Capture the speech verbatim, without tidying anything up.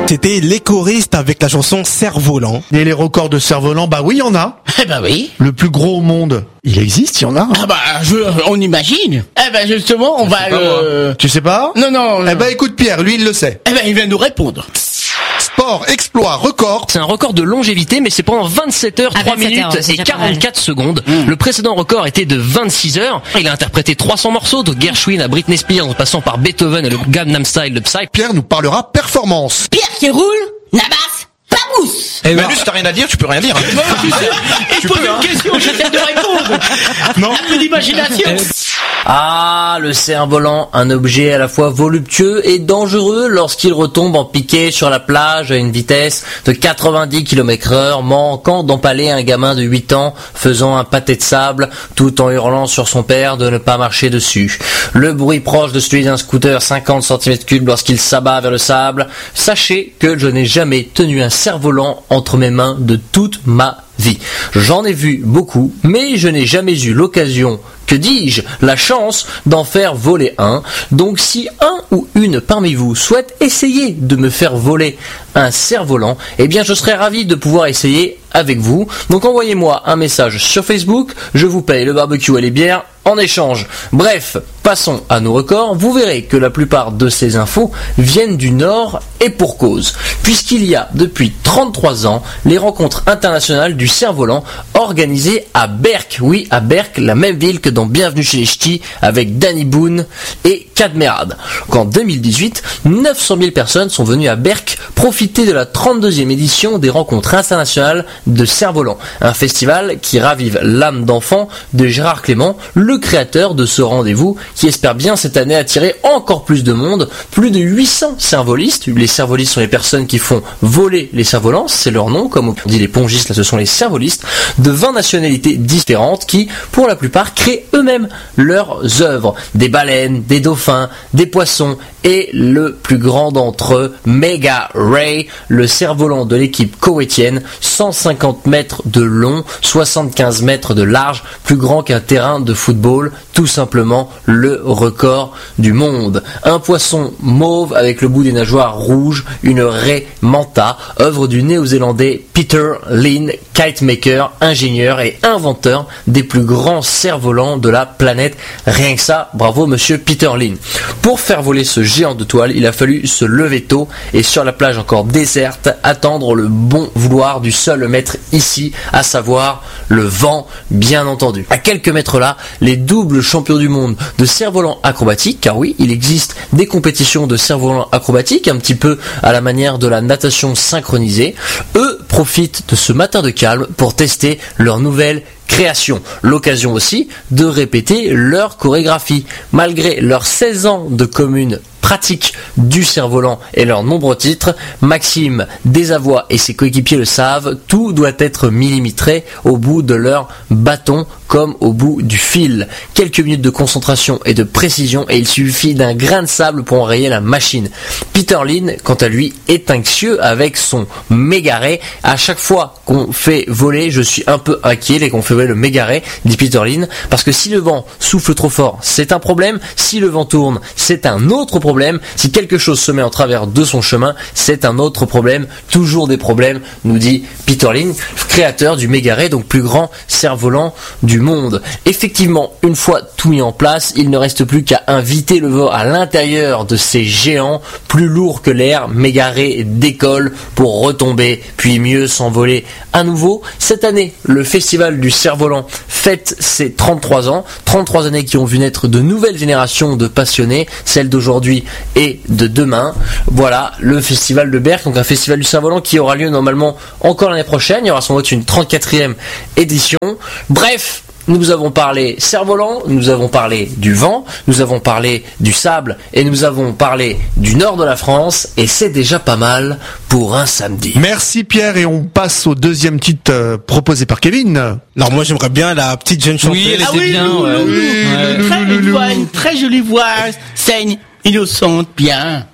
C'était les choristes avec la chanson Cerf-Volant. Et les records de cerf-volant, bah oui, il y en a. Eh ben oui. Le plus gros au monde, il existe, il y en a. Hein. Ah bah, je, on imagine. Eh ben justement, on je va le... Tu sais pas? Non, non, non. Eh ben écoute Pierre, lui il le sait. Eh ben il va nous répondre. Sport, exploit, record. C'est un record de longévité, mais c'est pendant vingt-sept heures, Ah, trois vingt-sept minutes heures, c'est et déjà pas quarante-quatre secondes. Mmh. Le précédent record était de vingt-six heures. Il a interprété trois cents morceaux, de Gershwin à Britney Spears, en passant par Beethoven et le Gangnam Style de Psy. Pierre nous parlera performance. Pierre qui roule, Nabas, pas mousse. Eh ben, si t'as rien à dire, tu peux rien dire. Il pose une hein. question, j'essaie de répondre. Non. Un peu d'imagination. Ah, le cerf-volant, un objet à la fois voluptueux et dangereux lorsqu'il retombe en piqué sur la plage à une vitesse de quatre-vingt-dix kilomètres heure, manquant d'empaler un gamin de huit ans faisant un pâté de sable tout en hurlant sur son père de ne pas marcher dessus. Le bruit proche de celui d'un scooter cinquante centimètres cubes lorsqu'il s'abat vers le sable. Sachez que je n'ai jamais tenu un cerf-volant entre mes mains de toute ma vie. J'en ai vu beaucoup, mais je n'ai jamais eu l'occasion, que dis-je, la chance d'en faire voler un. Donc si un ou une parmi vous souhaite essayer de me faire voler un cerf-volant, eh bien je serais ravi de pouvoir essayer avec vous. Donc envoyez-moi un message sur Facebook, je vous paye le barbecue et les bières en échange. Bref, passons à nos records. Vous verrez que la plupart de ces infos viennent du Nord et pour cause, puisqu'il y a depuis trente-trois ans les rencontres internationales du cerf-volant organisées à Berck. Oui, à Berck, la même ville que dans Bienvenue chez les Ch'tis avec Danny Boone et Cadmerade. En deux mille dix-huit, neuf cent mille personnes sont venues à Berck profiter de la trente-deuxième édition des rencontres internationales de cerf-volant, un festival qui ravive l'âme d'enfant de Gérard Clément, le créateur de ce rendez-vous qui espère bien cette année attirer encore plus de monde. Plus de huit cents cerf-volistes. Les cerf-volistes sont les personnes qui font voler les cerfs-volants, c'est leur nom, comme on dit les pongistes, là ce sont les cerf-volistes, de vingt nationalités différentes qui, pour la plupart, créent eux-mêmes leurs œuvres. Des baleines, des dauphins, des poissons et le plus grand d'entre eux, Mega Ray, le cerf-volant de l'équipe koweïtienne, cent cinquante mètres de long, soixante-quinze mètres de large, plus grand qu'un terrain de football, tout simplement le record du monde. Un poisson mauve avec le bout des nageoires rouges, une raie manta, œuvre du néo-zélandais Peter Lynn, kitemaker, ingénieur et inventeur des plus grands cerfs-volants de la planète. Rien que ça, bravo monsieur Peter Lynn. Pour faire voler ce géant de toile, il a fallu se lever tôt et sur la plage encore déserte, attendre le bon vouloir du seul maître ici, à savoir le vent, bien entendu. À quelques mètres là, les doubles champions du monde de cerf-volant acrobatique, car oui, il existe des compétitions de cerf-volant acrobatique, un petit peu à la manière de la natation synchronisée, eux profitent de ce matin de calme pour tester leur nouvelle création. L'occasion aussi de répéter leur chorégraphie. Malgré leurs seize ans de commune pratique du cerf-volant et leurs nombreux titres, Maxime Desavoie et ses coéquipiers le savent, tout doit être millimétré au bout de leur bâton comme au bout du fil. Quelques minutes de concentration et de précision et il suffit d'un grain de sable pour enrayer la machine. Peter Lynn, quant à lui, est anxieux avec son mégaré. À chaque fois qu'on fait voler, je suis un peu inquiet dès qu'on fait voler le mégaré, dit Peter Lynn, parce que si le vent souffle trop fort, c'est un problème. Si le vent tourne, c'est un autre problème. Si quelque chose se met en travers de son chemin, c'est un autre problème. Toujours des problèmes, nous dit Peter Lynn, créateur du mégaré, donc plus grand cerf-volant du monde. Effectivement, une fois tout mis en place, il ne reste plus qu'à inviter le vent à l'intérieur de ces géants, plus lourds que l'air. Mégaré décolle pour retomber, puis mieux s'envoler à nouveau. Cette année, le festival du cerf-volant fête ses trente-trois ans, trente-trois années qui ont vu naître de nouvelles générations de passionnés, celles d'aujourd'hui et de demain. Voilà le festival de Berck, donc un festival du cerf-volant qui aura lieu normalement encore l'année prochaine. Il y aura sans doute une trente-quatrième édition. Bref, nous avons parlé cerf-volant, nous avons parlé du vent, nous avons parlé du sable et nous avons parlé du nord de la France et c'est déjà pas mal pour un samedi. Merci Pierre et on passe au deuxième titre euh, proposé par Kevin. Alors moi j'aimerais bien la petite jeune chanteuse. Oui, elle était Ah oui, bien. Loulou, Ouais. Loulou, une très belle voix, une très jolie voix, saigne, innocente, bien.